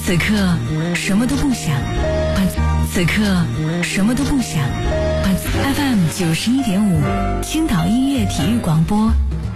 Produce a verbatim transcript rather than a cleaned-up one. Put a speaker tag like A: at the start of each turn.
A: 此刻什么都不想，此刻什么都不想。F M 九十一点五，青岛音乐体育广播，